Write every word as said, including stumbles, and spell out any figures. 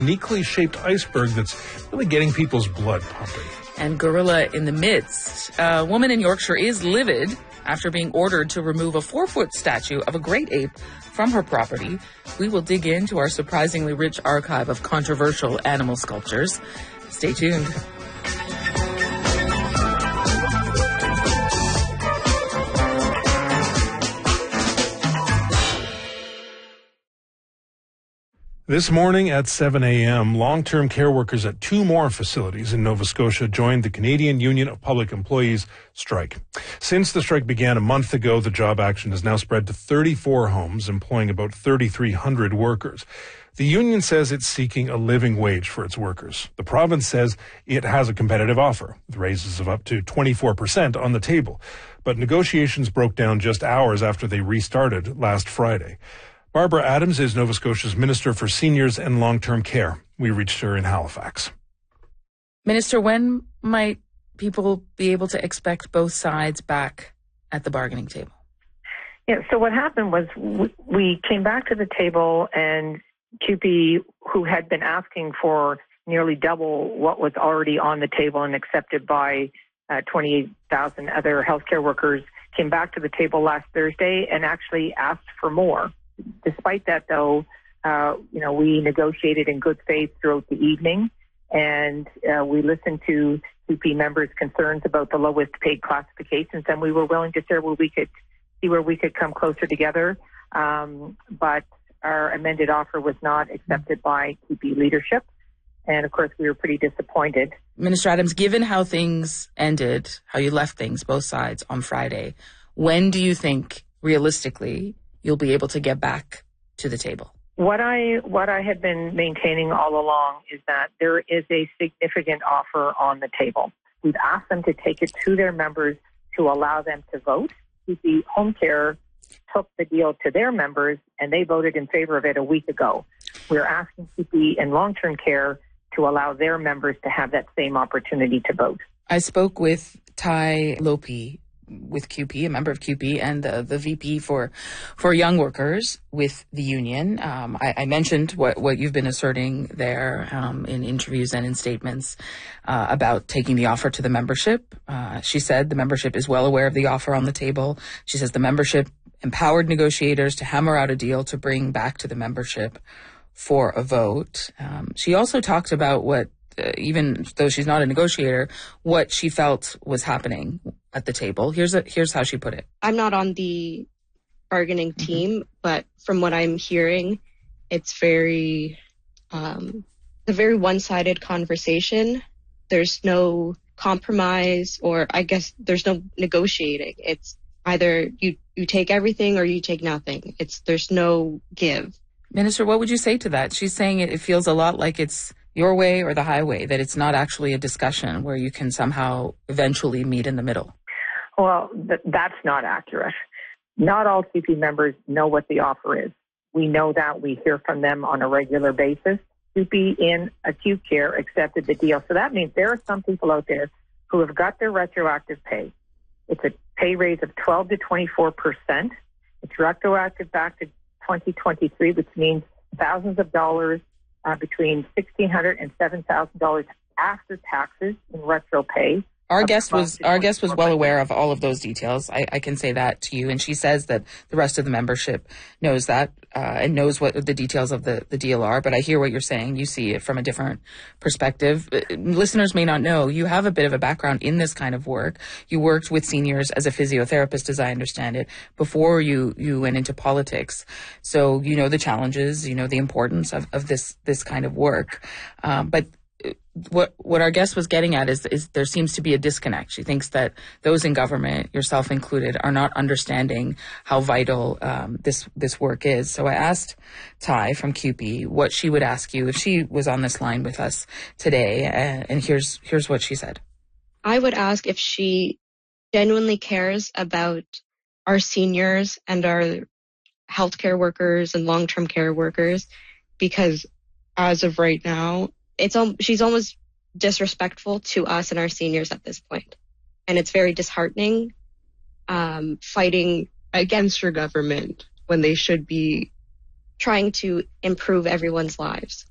uniquely shaped iceberg that's really getting people's blood pumping. And gorilla in the midst. A woman in Yorkshire is livid after being ordered to remove a four-foot statue of a great ape from her property. We will dig into our surprisingly rich archive of controversial animal sculptures. Stay tuned. This morning at seven a.m., long-term care workers at two more facilities in Nova Scotia joined the Canadian Union of Public Employees strike. Since the strike began a month ago, the job action has now spread to thirty-four homes, employing about thirty-three hundred workers. The union says it's seeking a living wage for its workers. The province says it has a competitive offer, with raises of up to twenty-four percent on the table. But negotiations broke down just hours after they restarted last Friday. Barbara Adams is Nova Scotia's Minister for Seniors and Long-Term Care. We reached her in Halifax. Minister, when might people be able to expect both sides back at the bargaining table? Yeah, so what happened was we came back to the table and Q P, who had been asking for nearly double what was already on the table and accepted by uh, twenty-eight thousand other healthcare workers, came back to the table last Thursday and actually asked for more. Despite that, though, uh, you know, we negotiated in good faith throughout the evening, and uh, we listened to C P members' concerns about the lowest paid classifications, and we were willing to share where we could see where we could come closer together. Um, but our amended offer was not accepted by C P leadership, and of course, we were pretty disappointed. Minister Adams, given how things ended, how you left things, both sides, on Friday, when do you think, realistically, you'll be able to get back to the table? What I what I have been maintaining all along is that there is a significant offer on the table. We've asked them to take it to their members to allow them to vote. C P Home Care took the deal to their members, and they voted in favor of it a week ago. We're asking C P and long-term care to allow their members to have that same opportunity to vote. I spoke with Ty Lopi, with Q P, a member of Q P, and the, the V P for for young workers with the union. Um, I, I mentioned what, what you've been asserting there um, in interviews and in statements uh, about taking the offer to the membership. Uh, she said the membership is well aware of the offer on the table. She says the membership empowered negotiators to hammer out a deal to bring back to the membership for a vote. Um, she also talked about what, uh, even though she's not a negotiator, what she felt was happening at the table. Here's a, here's how she put it. I'm not on the bargaining team, mm-hmm. but from what I'm hearing, it's very, um, a very one-sided conversation. There's no compromise, or I guess there's no negotiating. It's either you, you take everything or you take nothing. It's, there's no give. Minister, what would you say to that? She's saying it, it feels a lot like it's your way or the highway, that it's not actually a discussion where you can somehow eventually meet in the middle. Well, th- that's not accurate. Not all C P members know what the offer is. We know that. We hear from them on a regular basis. C P in acute care accepted the deal. So that means there are some people out there who have got their retroactive pay. It's a pay raise of twelve to twenty-four percent. It's retroactive back to twenty twenty-three, which means thousands of dollars, uh, between sixteen hundred dollars and seven thousand dollars after taxes in retro pay. Our guest was our guest was well aware of all of those details. I, I can say that to you. And she says that the rest of the membership knows that uh, and knows what the details of the, the deal are. But I hear what you're saying. You see it from a different perspective. Listeners may not know, you have a bit of a background in this kind of work. You worked with seniors as a physiotherapist, as I understand it, before you, you went into politics. So you know the challenges, you know the importance of, of this, this kind of work. Um, but What what our guest was getting at is, is there seems to be a disconnect. She thinks that those in government, yourself included, are not understanding how vital um, this this work is. So I asked Ty from Q P what she would ask you if she was on this line with us today, and, and here's here's what she said. I would ask if she genuinely cares about our seniors and our healthcare workers and long-term care workers, because as of right now, It's she's almost disrespectful to us and our seniors at this point. And it's very disheartening, um, fighting against your government when they should be trying to improve everyone's lives.